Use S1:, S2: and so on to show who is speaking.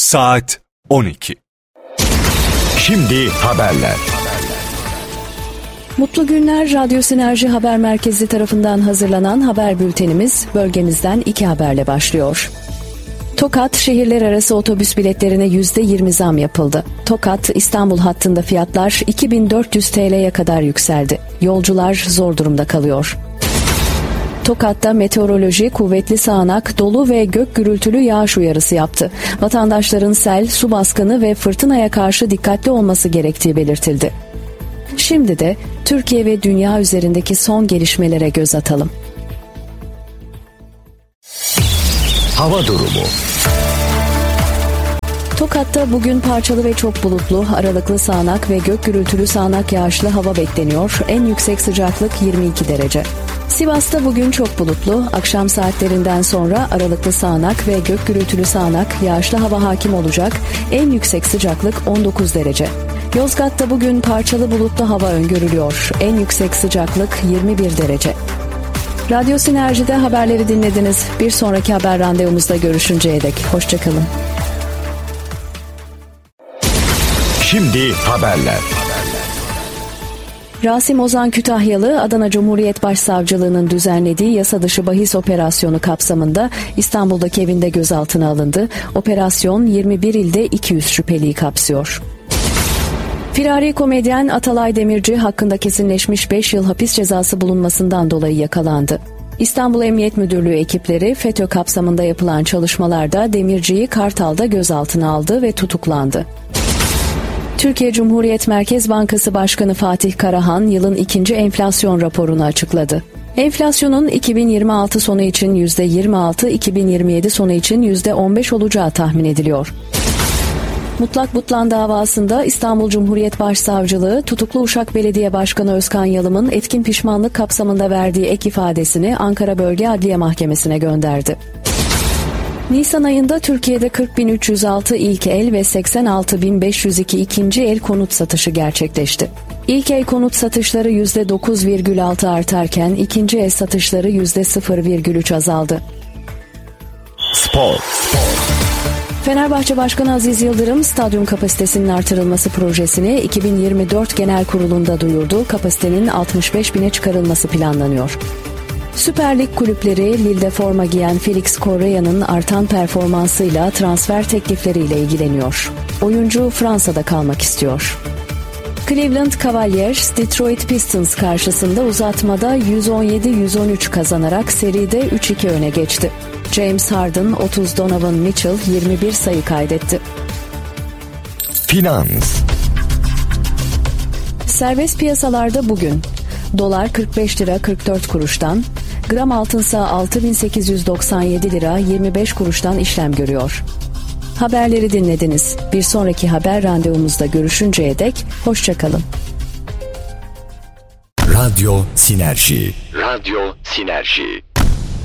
S1: Saat 12.
S2: Şimdi haberler.
S3: Mutlu günler. Radyo Sinerji Haber Merkezi tarafından hazırlanan haber bültenimiz bölgemizden 2 haberle başlıyor. Tokat, şehirler arası otobüs biletlerine %20 zam yapıldı. Tokat-İstanbul hattında fiyatlar 2400 TL'ye kadar yükseldi. Yolcular zor durumda kalıyor. Tokat'ta meteoroloji kuvvetli sağanak, dolu ve gök gürültülü yağış uyarısı yaptı. Vatandaşların sel, su baskını ve fırtınaya karşı dikkatli olması gerektiği belirtildi. Şimdi de Türkiye ve dünya üzerindeki son gelişmelere göz atalım.
S2: Hava durumu.
S3: Tokat'ta bugün parçalı ve çok bulutlu, aralıklı sağanak ve gök gürültülü sağanak yağışlı hava bekleniyor. En yüksek sıcaklık 22 derece. Sivas'ta bugün çok bulutlu, akşam saatlerinden sonra aralıklı sağanak ve gök gürültülü sağanak yağışlı hava hakim olacak. En yüksek sıcaklık 19 derece. Yozgat'ta bugün parçalı bulutlu hava öngörülüyor. En yüksek sıcaklık 21 derece. Radyo Sinerji'de haberleri dinlediniz. Bir sonraki haber randevumuzda görüşünceye dek hoşçakalın.
S2: Şimdi haberler.
S3: Rasim Ozan Kütahyalı, Adana Cumhuriyet Başsavcılığı'nın düzenlediği yasa dışı bahis operasyonu kapsamında İstanbul'daki evinde gözaltına alındı. Operasyon 21 ilde 200 şüpheliyi kapsıyor. Firari komedyen Atalay Demirci hakkında kesinleşmiş 5 yıl hapis cezası bulunmasından dolayı yakalandı. İstanbul Emniyet Müdürlüğü ekipleri FETÖ kapsamında yapılan çalışmalarda Demirci'yi Kartal'da gözaltına aldı ve tutuklandı. Türkiye Cumhuriyet Merkez Bankası Başkanı Fatih Karahan yılın ikinci enflasyon raporunu açıkladı. Enflasyonun 2026 sonu için %26, 2027 sonu için %15 olacağı tahmin ediliyor. Mutlak Butlan davasında İstanbul Cumhuriyet Başsavcılığı tutuklu Uşak Belediye Başkanı Özkan Yalım'ın etkin pişmanlık kapsamında verdiği ek ifadesini Ankara Bölge Adliye Mahkemesi'ne gönderdi. Nisan ayında Türkiye'de 40.306 ilk el ve 86.502 ikinci el konut satışı gerçekleşti. İlk el konut satışları %9,6 artarken ikinci el satışları %0,3 azaldı.
S2: Spor.
S3: Fenerbahçe Başkanı Aziz Yıldırım, stadyum kapasitesinin artırılması projesini 2024 Genel Kurulu'nda duyurdu. Kapasitenin 65.000'e çıkarılması planlanıyor. Süper Lig kulüpleri Lille'de forma giyen Felix Correa'nın artan performansıyla transfer teklifleriyle ilgileniyor. Oyuncu Fransa'da kalmak istiyor. Cleveland Cavaliers, Detroit Pistons karşısında uzatmada 117-113 kazanarak seride 3-2 öne geçti. James Harden 30, Donovan Mitchell 21 sayı kaydetti.
S2: Finans.
S3: Serbest piyasalarda bugün dolar 45 lira 44 kuruştan, gram altınsa 6.897 lira 25 kuruştan işlem görüyor. Haberleri dinlediniz. Bir sonraki haber randevumuzda görüşünceye dek hoşçakalın.
S2: Radyo Sinerji. Radyo Sinerji.